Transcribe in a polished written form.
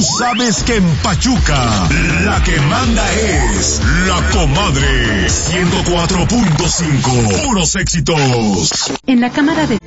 sabes que en Pachuca la que manda es la comadre. 104.5, puros éxitos. En la Cámara de